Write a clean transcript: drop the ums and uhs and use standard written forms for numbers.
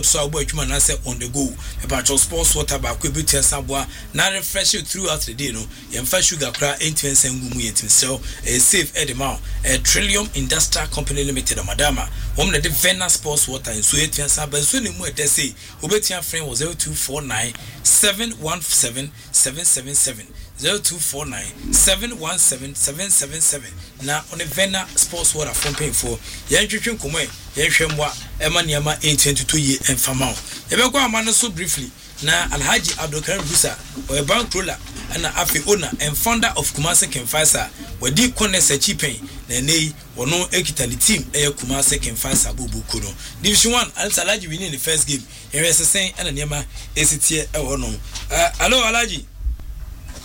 so boy adwuma na say on the go e ba sports water ba ko be tia saboa na refresh you throughout the day no yemfa sugar kra entwensen gumu yetim so safe edema Trillium Industrial Company Limited madama wom na de Vena sports water so etia saba so ne mu e de say obetia friend was 0249 717 777 0249 717 777 na on Vena sports water from paying for yentwetwe nkomo yehwemwa ema niama 822 ye enfamao yebekwa amane so briefly na Alhaji Abdulkarim Busa o bank roller na afi owner and founder of Kumasi Kemfasa wadi kone sechi pen na nei wono ekitali team Kumasi Kemfasa bubu kono division 1 Alhaji winning the first game yesesen na niama esitie e wono hello Alhaji